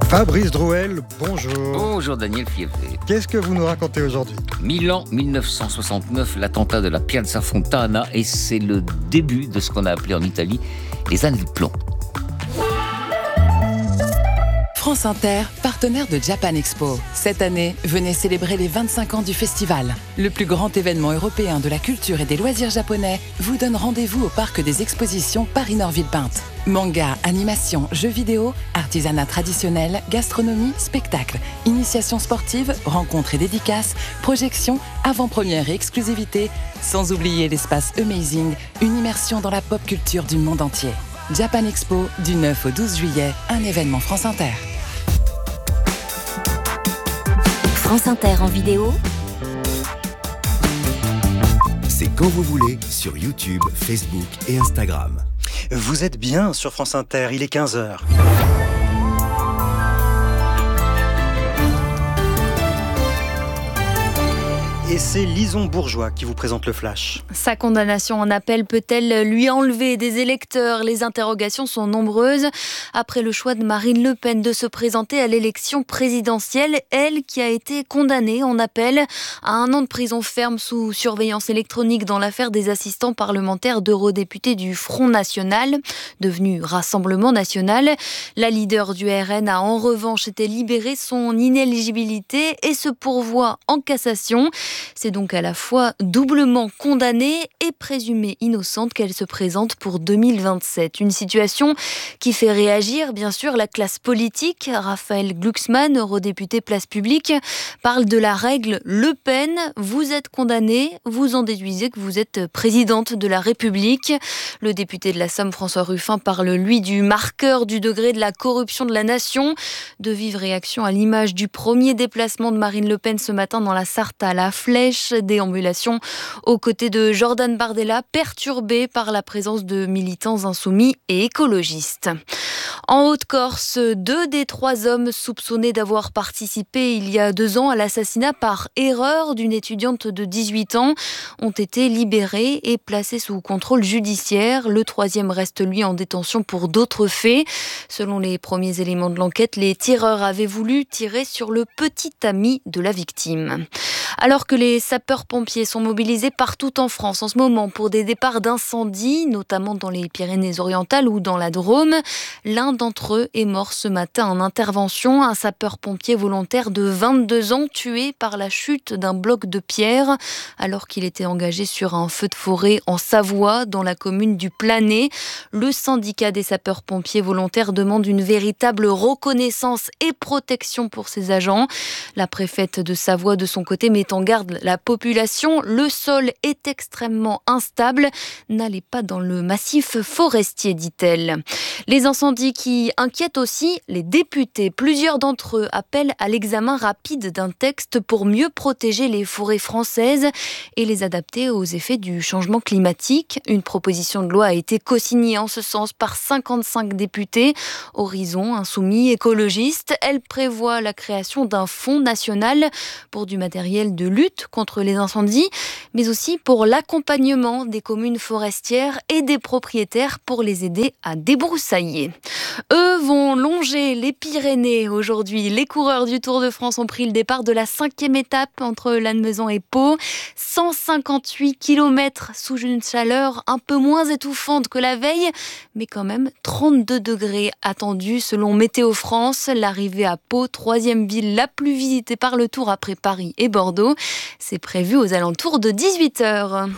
Fabrice Drouel, bonjour. Bonjour Daniel Fieffé. Qu'est-ce que vous nous racontez aujourd'hui ? Milan 1969, l'attentat de la Piazza Fontana, et c'est le début de ce qu'on a appelé en Italie les années de plomb. France Inter, partenaire de Japan Expo. Cette année, venez célébrer les 25 ans du festival. Le plus grand événement européen de la culture et des loisirs japonais vous donne rendez-vous au parc des expositions Paris-Nord-Villepinte. Manga, animation, jeux vidéo, artisanat traditionnel, gastronomie, spectacle, initiation sportive, rencontres et dédicaces, projections, avant-première et exclusivité, sans oublier l'espace Amazing, une immersion dans la pop culture du monde entier. Japan Expo, du 9 au 12 juillet, un événement France Inter. France Inter en vidéo, c'est quand vous voulez sur YouTube, Facebook et Instagram. Vous êtes bien sur France Inter, il est 15h. Et c'est Lison Bourgeois qui vous présente le Flash. Sa condamnation en appel peut-elle lui enlever des électeurs ? Les interrogations sont nombreuses. Après le choix de Marine Le Pen de se présenter à l'élection présidentielle, elle qui a été condamnée en appel à 1 an de prison ferme sous surveillance électronique dans l'affaire des assistants parlementaires d'eurodéputés du Front National, devenu Rassemblement National. La leader du RN a en revanche été libérée son inéligibilité et se pourvoit en cassation. C'est donc à la fois doublement condamnée et présumée innocente qu'elle se présente pour 2027. Une situation qui fait réagir, bien sûr, la classe politique. Raphaël Glucksmann, eurodéputé Place Publique, parle de la règle Le Pen. Vous êtes condamné, vous en déduisez que vous êtes présidente de la République. Le député de la Somme, François Ruffin, parle, lui, du marqueur du degré de la corruption de la nation. De vives réactions à l'image du premier déplacement de Marine Le Pen ce matin dans la Sarthe à la Flèche, déambulation aux côtés de Jordan Bardella, perturbée par la présence de militants insoumis et écologistes. En Haute-Corse, 2 des 3 hommes soupçonnés d'avoir participé il y a 2 ans à l'assassinat par erreur d'une étudiante de 18 ans ont été libérés et placés sous contrôle judiciaire. Le 3e reste, lui, en détention pour d'autres faits. Selon les premiers éléments de l'enquête, les tireurs avaient voulu tirer sur le petit ami de la victime. Alors que les sapeurs-pompiers sont mobilisés partout en France en ce moment pour des départs d'incendie, notamment dans les Pyrénées-Orientales ou dans la Drôme, l'un d'entre eux est mort ce matin en intervention. Un sapeur-pompier volontaire de 22 ans tué par la chute d'un bloc de pierre alors qu'il était engagé sur un feu de forêt en Savoie, dans la commune du Planay. Le syndicat des sapeurs-pompiers volontaires demande une véritable reconnaissance et protection pour ses agents. La préfète de Savoie, de son côté, met en garde la population. Le sol est extrêmement instable. N'allez pas dans le massif forestier, dit-elle. Les incendies qui inquiètent aussi les députés. Plusieurs d'entre eux appellent à l'examen rapide d'un texte pour mieux protéger les forêts françaises et les adapter aux effets du changement climatique. Une proposition de loi a été co-signée en ce sens par 55 députés. Horizon, Insoumis, écologistes. Elle prévoit la création d'un fonds national pour du matériel de lutte contre les incendies, mais aussi pour l'accompagnement des communes forestières et des propriétaires pour les aider à débroussailler. Eux vont longer les Pyrénées aujourd'hui. Les coureurs du Tour de France ont pris le départ de la 5e étape entre Lannemezan et Pau. 158 km sous une chaleur un peu moins étouffante que la veille, mais quand même 32 degrés attendus selon Météo France. L'arrivée à Pau, 3e ville la plus visitée par le Tour après Paris et Bordeaux, c'est prévu aux alentours de 18h.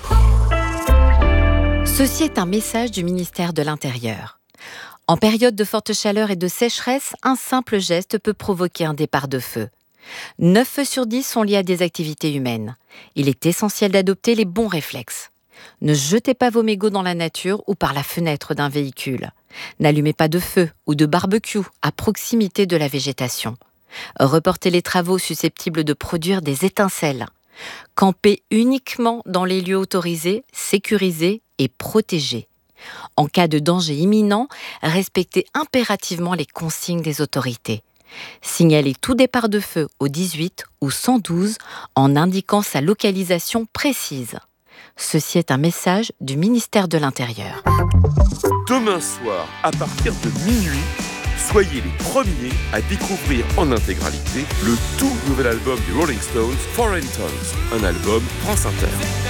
Ceci est un message du ministère de l'Intérieur. En période de forte chaleur et de sécheresse, un simple geste peut provoquer un départ de feu. 9 feux sur 10 sont liés à des activités humaines. Il est essentiel d'adopter les bons réflexes. Ne jetez pas vos mégots dans la nature ou par la fenêtre d'un véhicule. N'allumez pas de feu ou de barbecue à proximité de la végétation. Reportez les travaux susceptibles de produire des étincelles. Campez uniquement dans les lieux autorisés, sécurisés et protégés. En cas de danger imminent, respectez impérativement les consignes des autorités. Signalez tout départ de feu au 18 ou 112 en indiquant sa localisation précise. Ceci est un message du ministère de l'Intérieur. Demain soir, à partir de minuit, Soyez les premiers à découvrir en intégralité le tout nouvel album des Rolling Stones, Foreign Tongues, un album France Inter.